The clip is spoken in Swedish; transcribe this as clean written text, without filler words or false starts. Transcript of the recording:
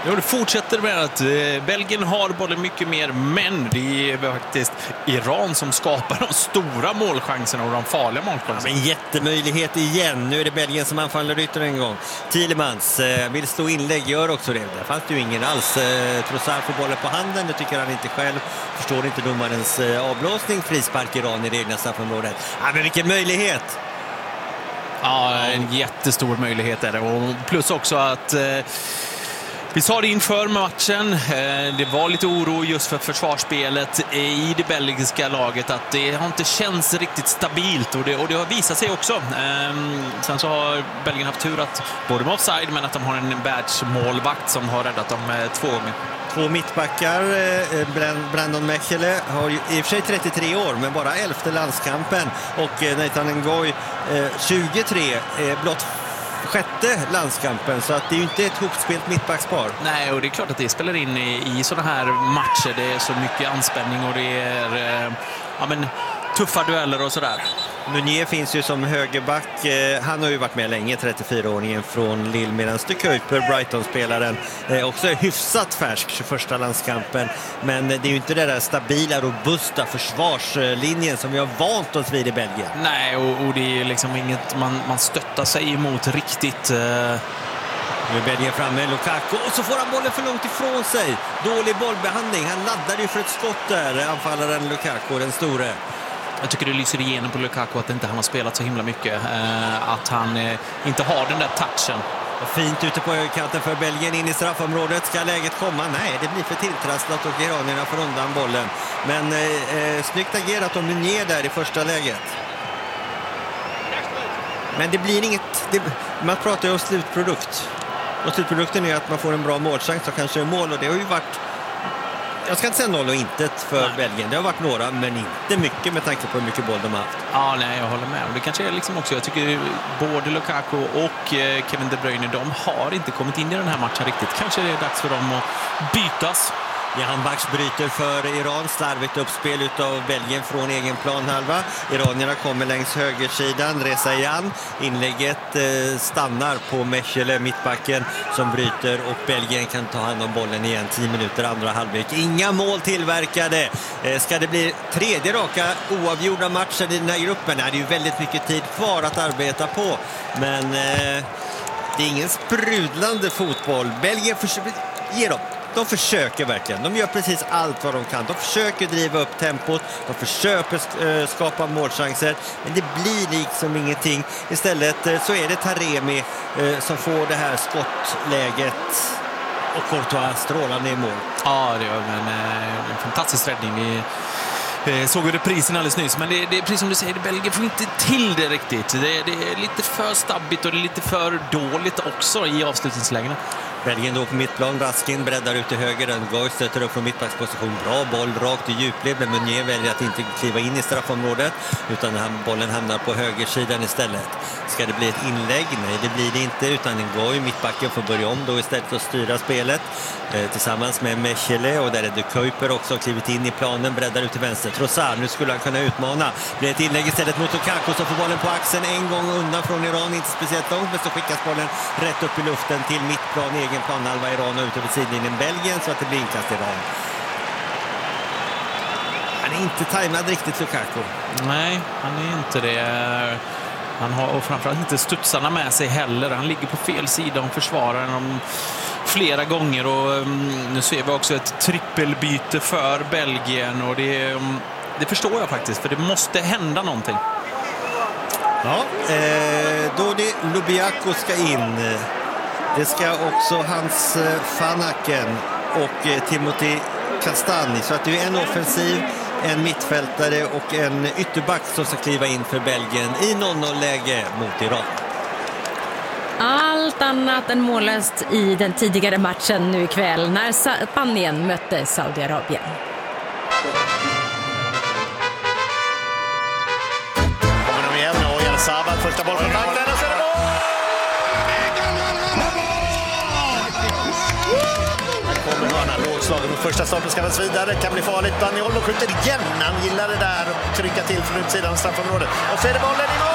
Jo, det fortsätter med att Belgien har bollen mycket mer, men det är faktiskt Iran som skapar de stora målchanserna och de farliga målchanserna. Ja, men jättemöjlighet igen. Nu är det Belgien som anfaller ytterligare en gång. Thielemans vill slå inlägg, gör också det. Där fanns det ju ingen alls. Trossard får bollen på handen, det tycker han inte själv. Förstår inte domarens avblåsning. Frispark Iran i det egna straffområdet. Ja, men vilken möjlighet! Ja, en jättestor möjlighet är det. Och plus också att vi sa det inför matchen, det var lite oro just för försvarsspelet i det belgiska laget, att det har inte känts riktigt stabilt, och det har visat sig också. Sen så har Belgien haft tur att både med offside, men att de har en världsmålvakt som har räddat dem 2 gånger. 2 mittbackar, Brandon Mechele har ju i och för sig 33 år, men bara 11:e landskampen, och Nathan Ngoy 23, blott 6:e landskampen, så att det är ju inte ett hopspelt mittbackspar. Nej, och det är klart att det spelar in i sådana här matcher. Det är så mycket anspänning och det är tuffa dueller och sådär. Meunier finns ju som högerback. Han har ju varit med länge, 34-åringen från Lille, medan de Kuiper, Brighton-spelaren, också är hyfsat färsk, 21:a landskampen. Men det är ju inte det där stabila, robusta försvarslinjen som vi har vant oss vid i Belgien. Nej, och det är liksom inget man stöttar sig emot riktigt. Nu är Belgien framme, Lukaku, och så får han bollen för långt ifrån sig. Dålig bollbehandling, han laddade ju för ett skott där, anfallaren Lukaku, den store. Jag tycker det lyser igenom på Lukaku att inte han har spelat så himla mycket. Att han inte har den där touchen. Fint ute på högerkanten för Belgien in i straffområdet. Ska läget komma? Nej, det blir för tilltrasslat och iranierna får undan bollen. Men snyggt agerat om Meunier där i första läget. Men det blir inget... man pratar ju om slutprodukt. Och slutprodukten är att man får en bra målchans och kanske mål. Och det har ju varit... jag ska inte säga 0 och intet för Belgien. Det har varit några, men inte mycket med tanke på hur mycket boll de har haft. Ja, nej, jag håller med. Och det kanske är liksom också, jag tycker både Lukaku och Kevin De Bruyne, de har inte kommit in i den här matchen riktigt. Kanske är det dags för dem att bytas. Jahan Bachs bryter för Iran. Slarvigt uppspel utav Belgien från egen planhalva. Iranierna kommer längs högersidan. Rezayan. Inlägget stannar på Mechele, mittbacken, som bryter, och Belgien kan ta hand om bollen igen. 10 minuter andra halvlek. Inga mål tillverkade. Ska det bli tredje raka oavgjorda matchen i den här gruppen? Nej, det är ju väldigt mycket tid kvar att arbeta på. Men det är ingen sprudlande fotboll. Belgien ger dem. De verkligen. De gör precis allt vad de kan. De försöker driva upp tempot. De försöker skapa målchanser. Men det blir liksom ingenting. Istället så är det Taremi som får det här skottläget. Och Courtois strålande i mål. Ja, det var en fantastisk räddning. Vi såg ju reprisen alldeles nyss. Men det är precis som du säger, Belgien får inte till det riktigt. Det är lite för stabbigt och det är lite för dåligt också i avslutningslägena. Belgien då på mittplan, Raskin breddar ut till höger, Ngoy stöter upp från mittbacksposition, bra boll rakt i djupled, men Meunier väljer att inte kliva in i straffområdet, utan bollen hamnar på högersidan istället. Ska det bli ett inlägg? Nej, det blir det inte, utan Ngoy, mittbacken, får börja om då istället att styra spelet tillsammans med Mechele, och där är de Kuiper också klivit in i planen, breddar ut till vänster. Trossard, nu skulle han kunna utmana. Det blir ett inlägg istället mot Lukaku, som får bollen på axeln en gång undan från Iran, inte speciellt långt, men så skickas bollen rätt upp i luften till mittplan, egen planhalva Iran, och ut över sidlinjen Belgien, så att det blir inkast Iran. Han är inte tajmad riktigt, Lukaku. Nej, han är inte det. Han har och framförallt inte studsarna med sig heller. Han ligger på fel sida om försvararen flera gånger, och nu ser vi också ett trippelbyte för Belgien, och det förstår jag faktiskt, för det måste hända någonting. Ja, då det Lubiako ska in. Det ska också Hans Fanaken och Timothy Castagne, så att det är en offensiv, en mittfältare och en ytterback som ska kliva in för Belgien i 0-0-läge mot Iran. Allt annat än mållöst i den tidigare matchen nu ikväll när Spanien mötte Saudiarabien. Kommer de igen och Jan Sabah, första bollkontakten, och så är det mål! Här kommer hörnan, lågslagen och första starten ska väl vidare, kan bli farligt. Daniel skjuter igen, han gillar det där och trycka till från utsidan av straffområdet. Och så är det bollen i mål!